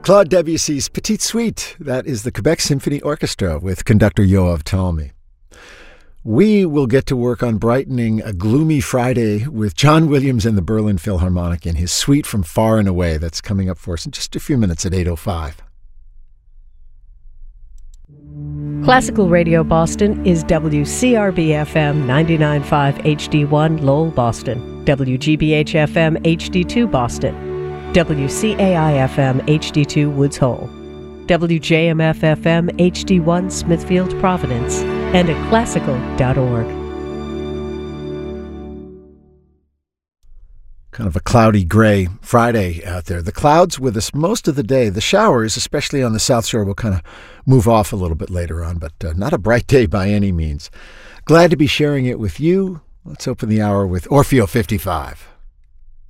Claude Debussy's Petite Suite. That is the Quebec Symphony Orchestra with conductor Yoav Talmy. We will get to work on brightening a gloomy Friday with John Williams and the Berlin Philharmonic in his suite from Far and Away. That's coming up for us in just a few minutes at 8:05. Classical Radio Boston is WCRB-FM 99.5 HD1 Lowell, Boston, WGBH-FM HD2 Boston, WCAI-FM HD2 Woods Hole, WJMF-FM HD1 Smithfield, Providence, and at classical.org. Kind of a cloudy, gray Friday out there. The clouds with us most of the day. The showers, especially on the South Shore, will kind of move off a little bit later on, but not a bright day by any means. Glad to be sharing it with you. Let's open the hour with Orfeo 55.